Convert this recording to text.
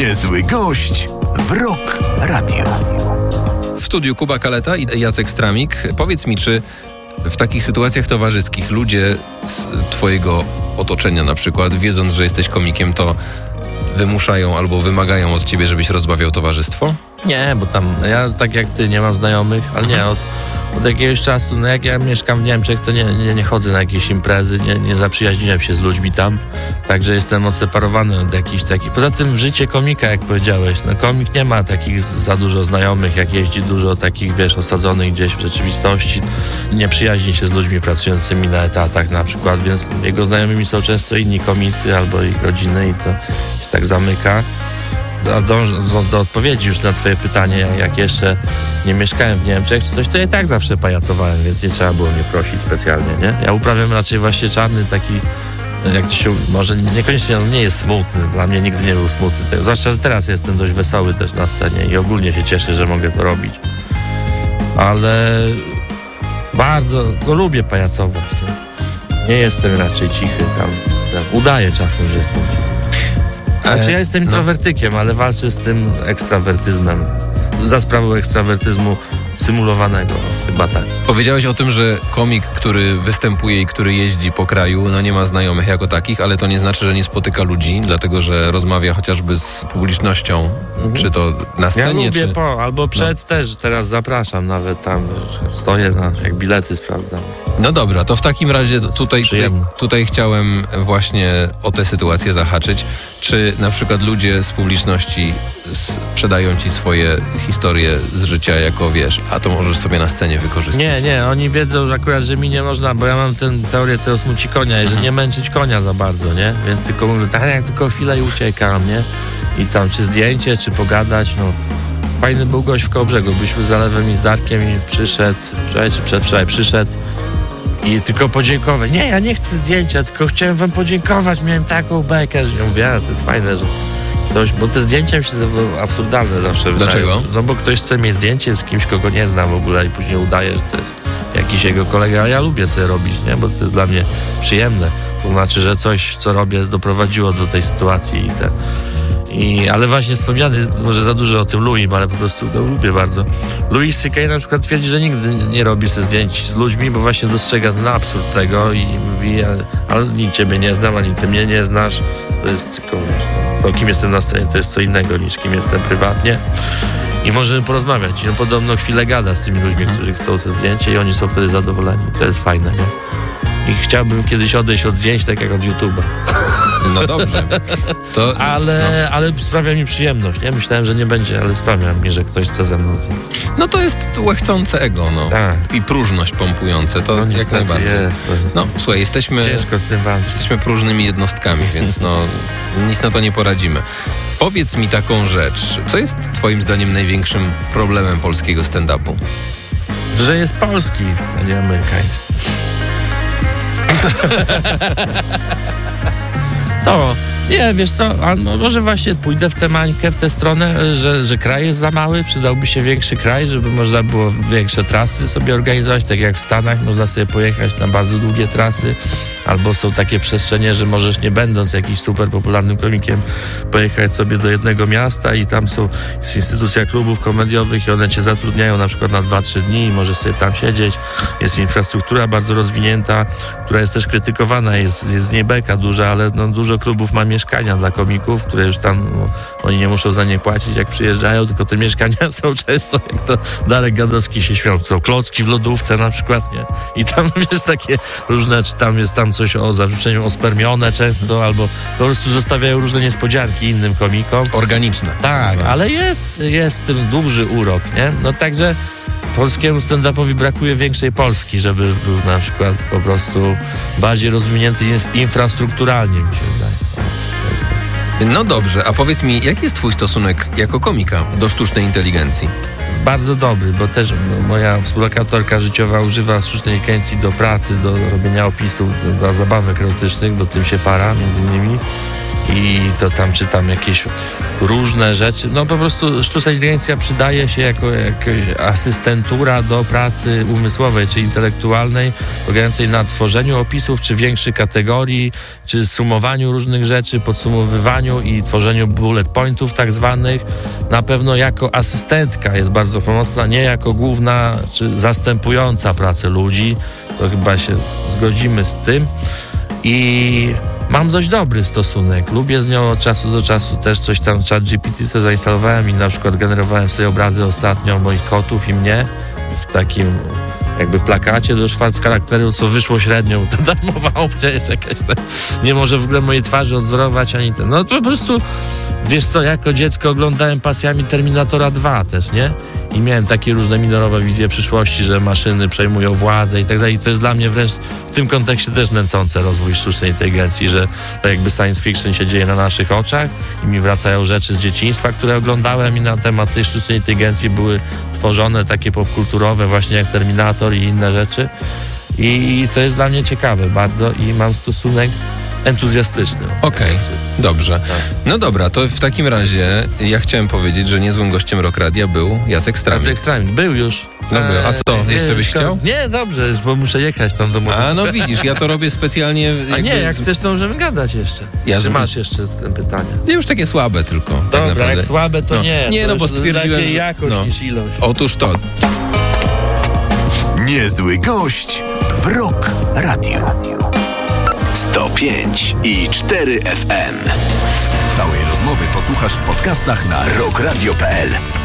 Niezły gość w Rock Radio. W studiu Kuba Kaleta i Jacek Stramik. Powiedz mi, czy w takich sytuacjach towarzyskich ludzie z twojego otoczenia na przykład, wiedząc, że jesteś komikiem, to wymuszają albo wymagają od ciebie, żebyś rozbawiał towarzystwo? Nie, bo tam ja tak jak ty nie mam znajomych, ale nie, od jakiegoś czasu, no jak ja mieszkam w Niemczech, to nie chodzę na jakieś imprezy, nie zaprzyjaźniłem się z ludźmi tam, także jestem odseparowany od jakichś takich. Poza tym życie komika, jak powiedziałeś, no komik nie ma takich za dużo znajomych, jak jeździ dużo takich, wiesz, osadzonych gdzieś w rzeczywistości, nie przyjaźni się z ludźmi pracującymi na etatach na przykład, więc jego znajomymi są często inni komicy albo ich rodziny i to się tak zamyka. Dążąc do odpowiedzi już na twoje pytanie, jak jeszcze nie mieszkałem w Niemczech czy coś, to ja i tak zawsze pajacowałem, więc nie trzeba było mnie prosić specjalnie, nie? Ja uprawiam raczej właśnie czarny taki, jak to się, może niekoniecznie, on nie jest smutny, dla mnie nigdy nie był smutny, zwłaszcza, że teraz jestem dość wesoły też na scenie i ogólnie się cieszę, że mogę to robić, ale bardzo go lubię pajacować, nie jestem raczej cichy, tam udaję czasem, że jestem cichy. Znaczy ja jestem introwertykiem, ale walczę z tym ekstrawertyzmem. Za sprawą ekstrawertyzmu symulowanego, chyba tak. Powiedziałeś o tym, że komik, który występuje i który jeździ po kraju, no nie ma znajomych jako takich, ale to nie znaczy, że nie spotyka ludzi, dlatego że rozmawia chociażby z publicznością, czy to na scenie, ja lubię czy... albo przed też, teraz zapraszam nawet tam, stoję jak bilety sprawdzam. No dobra, to w takim razie tutaj chciałem właśnie o tę sytuację zahaczyć. Czy na przykład ludzie z publiczności sprzedają ci swoje historie z życia jako, wiesz, a to możesz sobie na scenie wykorzystać? Nie, oni wiedzą że akurat, że mi nie można, bo ja mam tę teorię tego smuci konia, że nie męczyć konia za bardzo, nie? Więc tylko mówię, tak jak tylko chwilę i uciekam, nie? I tam czy zdjęcie, czy pogadać, no. Fajny był gość w Kołobrzegu, byliśmy z Zalewem i z Darkiem i przyszedł, wczoraj czy przedwczoraj przyszedł i tylko podziękować. Nie, ja nie chcę zdjęcia, tylko chciałem wam podziękować, miałem taką bekę, że ja mówię, to jest fajne, że ktoś, bo te zdjęcia mi się absurdalne zawsze wydają. Dlaczego? No bo ktoś chce mieć zdjęcie z kimś, kogo nie znam w ogóle i później udaje, że to jest jakiś jego kolega, a ja lubię sobie robić, nie? Bo to jest dla mnie przyjemne. To znaczy, że coś, co robię, doprowadziło do tej sytuacji ale właśnie wspomniany, może za dużo o tym Louis, ale po prostu go lubię bardzo. Louis C.K. na przykład twierdzi, że nigdy nie robi sobie zdjęć z ludźmi, bo właśnie dostrzega ten absurd tego i mówi, ale nikt ciebie nie znam, ani ty mnie nie znasz. To jest tylko, to kim jestem na scenie, to jest co innego niż kim jestem prywatnie. I możemy porozmawiać. I on podobno chwilę gada z tymi ludźmi, którzy chcą te zdjęcie i oni są wtedy zadowoleni. To jest fajne, nie? I chciałbym kiedyś odejść od zdjęć, tak jak od YouTube'a. No dobrze. To, ale sprawia mi przyjemność, nie? Myślałem, że nie będzie, ale sprawia mi, że ktoś chce ze mną zdjęć. No to jest łechcące ego, no. Tak. I próżność pompujące, to no, jak najbardziej. Jest. No słuchaj, ciężko z tym walczyć. Jesteśmy próżnymi jednostkami, więc nic na to nie poradzimy. Powiedz mi taką rzecz, co jest twoim zdaniem największym problemem polskiego stand-upu? Że jest polski, a nie amerykański. To, nie, wiesz co, może właśnie pójdę w tę mańkę, w tę stronę, że kraj jest za mały, przydałby się większy kraj, żeby można było większe trasy sobie organizować, tak jak w Stanach można sobie pojechać na bardzo długie trasy, albo są takie przestrzenie, że możesz nie będąc jakimś super popularnym komikiem pojechać sobie do jednego miasta i tam jest instytucja klubów komediowych i one cię zatrudniają na przykład na 2-3 dni i możesz sobie tam siedzieć. Jest infrastruktura bardzo rozwinięta, która jest też krytykowana, jest z niej beka duża, ale dużo klubów ma mieszkania dla komików, które już tam, oni nie muszą za nie płacić jak przyjeżdżają, tylko te mieszkania są często, jak to Darek Gadowski się śmiał, są klocki w lodówce na przykład, nie? I tam jest takie różne, czy tam jest coś o zarzuceniu ospermione często, albo po prostu zostawiają różne niespodzianki innym komikom. Organiczne. Tak, ale jest w tym duży urok, nie? No także polskiemu stand-upowi brakuje większej Polski, żeby był na przykład po prostu bardziej rozwinięty infrastrukturalnie, mi się wydaje. No dobrze, a powiedz mi, jaki jest twój stosunek jako komika do sztucznej inteligencji? Jest bardzo dobry, bo też moja współlokatorka życiowa używa sztucznej inteligencji do pracy, do robienia opisów, do zabawek erotycznych, bo tym się para między innymi. i to tam czytam jakieś różne rzeczy. No po prostu sztuczna inteligencja przydaje się jako asystentura do pracy umysłowej czy intelektualnej, polegającej na tworzeniu opisów, czy większych kategorii, czy sumowaniu różnych rzeczy, podsumowywaniu i tworzeniu bullet pointów tak zwanych. Na pewno jako asystentka jest bardzo pomocna, nie jako główna czy zastępująca pracę ludzi. To chyba się zgodzimy z tym. I mam dość dobry stosunek. Lubię z nią od czasu do czasu też coś tam ChatGPT sobie zainstalowałem i na przykład generowałem sobie obrazy ostatnio moich kotów i mnie w takim jakby plakacie do 4 charakteru, co wyszło średnio. Ta darmowa opcja jest jakaś nie może w ogóle mojej twarzy odzorować ani ten. No to po prostu, wiesz co, jako dziecko oglądałem pasjami Terminatora 2 też, nie? I miałem takie różne minorowe wizje przyszłości, że maszyny przejmują władzę i tak dalej. I to jest dla mnie wręcz w tym kontekście też nęcące rozwój sztucznej inteligencji, że tak jakby science fiction się dzieje na naszych oczach i mi wracają rzeczy z dzieciństwa, które oglądałem i na temat tej sztucznej inteligencji były tworzone takie popkulturowe właśnie jak Terminator i inne rzeczy. I to jest dla mnie ciekawe bardzo i mam stosunek entuzjastyczny. Okej, dobrze. Tak. No dobra, to w takim razie ja chciałem powiedzieć, że niezłym gościem Rock Radia był Jacek Stramik. Jacek Stramik był już. No był. A co, jeszcze byś chciał? Nie, dobrze, bo muszę jechać tam do Moskwy. A no widzisz, ja to robię specjalnie. A nie, jak chcesz, to możemy gadać jeszcze. Czy masz jeszcze pytania? Już takie słabe tylko. Dobra, tak naprawdę. jak słabe, to nie. Nie, to no bo już stwierdziłem, lepiej jakość niż ilość. Otóż to. Niezły gość w Rock Radio. 105,4 FM. Całej rozmowy posłuchasz w podcastach na rockradio.pl.